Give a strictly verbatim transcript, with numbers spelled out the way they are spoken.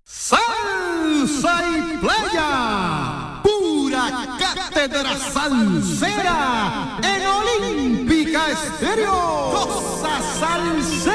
Salsa y playa, pura cátedra salsera en Olímpica Estéreo. Cosa Salsera.